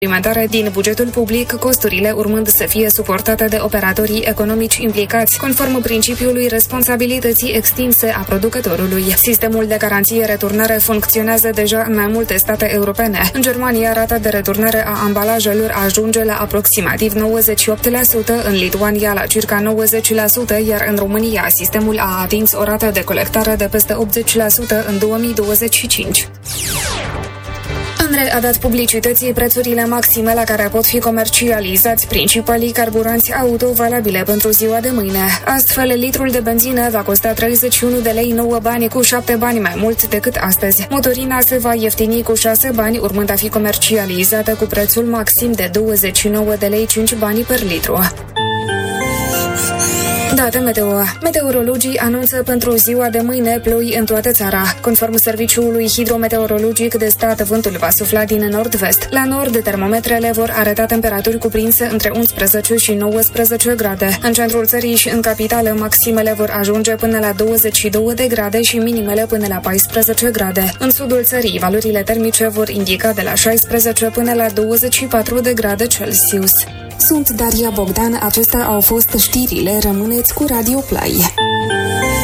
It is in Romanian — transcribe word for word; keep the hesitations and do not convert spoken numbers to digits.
suplimentare din bugetul public, costurile urmând să fie suportate de operatorii economici implicați, conform principiului responsabilității extinse a producătorului. Sistemul de garanție returnare funcționează deja în mai multe state europene. În Germania, rata de returnare a ambalajelor ajunge la aproximativ nouăzeci și opt la sută, în Lituania la circa nouăzeci la sută, iar în România sistemul a atins o rată de colectare de peste optzeci la sută în două mii douăzeci și cinci. ANRE a dat publicității prețurile maxime la care pot fi comercializați principalii carburanți auto valabile pentru ziua de mâine. Astfel, litrul de benzină va costa treizeci și unu de lei nouă bani, cu șapte bani mai mult decât astăzi. Motorina se va ieftini cu șase bani, urmând a fi comercializată cu prețul maxim de douăzeci și nouă de lei cinci bani per litru. Date meteo. Meteorologii anunță pentru ziua de mâine ploi în toată țara. Conform Serviciului Hidrometeorologic de Stat, vântul va sufla din nord-vest. La nord, termometrele vor arăta temperaturi cuprinse între unsprezece și nouăsprezece grade. În centrul țării și în capitală, maximele vor ajunge până la douăzeci și două de grade și minimele până la paisprezece grade. În sudul țării, valorile termice vor indica de la șaisprezece până la douăzeci și patru de grade Celsius. Sunt Daria Bogdan, acestea au fost știrile, rămâneți cu Radio Play.